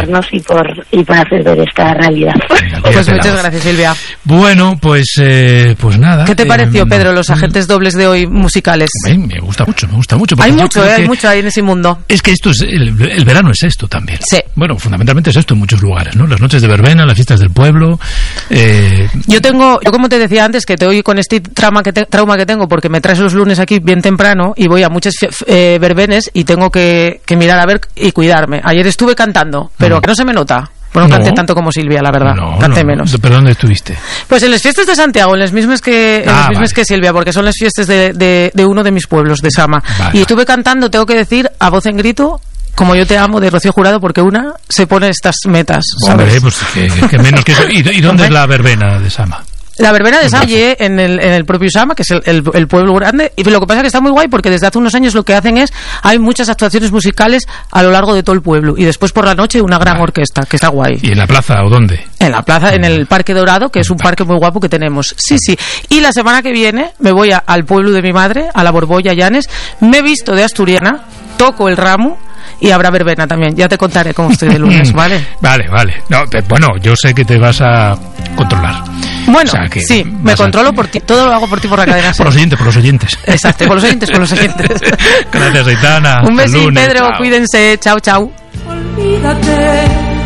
escucharnos y por hacer ver esta realidad. Venga, pues muchas gracias, Silvia. Bueno, pues nada. ¿Qué te pareció, Pedro, los agentes dobles de hoy musicales? Me gusta mucho. Hay mucho ahí en ese mundo. Es que esto es el verano es esto también. Sí. Bueno, fundamentalmente es esto en muchos lugares, ¿no? Las noches de verbena, las fiestas del pueblo. Yo como te decía antes, que te oí con este trauma que tengo, porque me traes los lunes aquí bien temprano y voy a muchas verbenes y tengo que mirar a ver y cuidarme. Ayer estuve cantando, pero que no se me nota. Pues no canté tanto como Silvia, la verdad. Canté menos. ¿Pero dónde estuviste? Pues en las fiestas de Santiago, en las mismas que Silvia, porque son las fiestas de uno de mis pueblos, de Sama. Vale. Y estuve cantando, tengo que decir, a voz en grito, Como yo te amo, de Rocío Jurado, porque una se pone estas metas, ¿sabes? Hombre, pues que menos que eso. ¿Y dónde es la verbena de Sama? La verbena de Sama en el propio Sama, que es el pueblo grande, y lo que pasa es que está muy guay porque desde hace unos años lo que hacen es, hay muchas actuaciones musicales a lo largo de todo el pueblo, y después por la noche una gran orquesta, que está guay. ¿Y en la plaza o dónde? En la plaza, en el Parque Dorado, que es un parque muy guapo que tenemos. Sí. Y la semana que viene me voy al pueblo de mi madre, a la Borbolla Llanes, me he visto de asturiana, toco el ramo, y habrá verbena también. Ya te contaré cómo estoy de lunes, ¿vale? Vale. No, bueno, yo sé que te vas a controlar. Bueno, o sea, que sí, me controlo por ti. Todo lo hago por ti, por la cadena. Por los oyentes. Exacto, por los oyentes. Gracias, Aitana. Un besito, Pedro. Chao. Cuídense. Chao. Olvídate.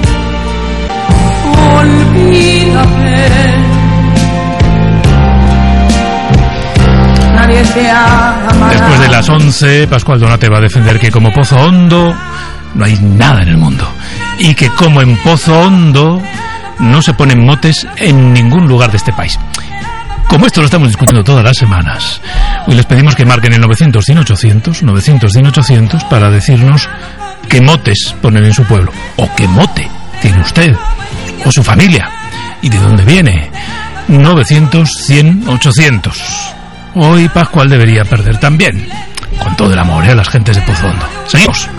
Nadie te ama. Después de las 11, Pascual Donate va a defender que como Pozo Hondo no hay nada en el mundo. Y que como en Pozo Hondo no se ponen motes en ningún lugar de este país. Como esto lo estamos discutiendo todas las semanas, hoy les pedimos que marquen el 900-100-800, 900-100-800, para decirnos qué motes ponen en su pueblo, o qué mote tiene usted, o su familia, y de dónde viene. 900-100-800. Hoy Pascual debería perder también, con todo el amor a las gentes de Pozo Hondo. Seguimos.